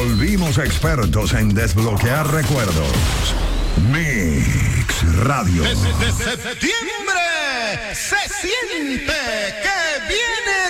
volvimos expertos en desbloquear recuerdos. Mix Radio. Desde septiembre se siente que viene